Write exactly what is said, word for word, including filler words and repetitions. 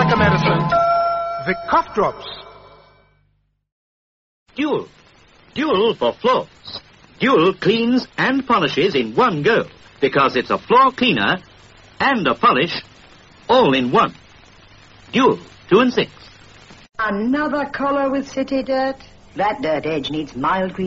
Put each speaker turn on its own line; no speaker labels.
like a medicine. Vic Cough Drops.
Dual. Dual for floors. Dual cleans and polishes in one go because it's a floor cleaner and a polish all in one. Dual, two and six.
Another collar with city dirt? That dirt edge needs mild green.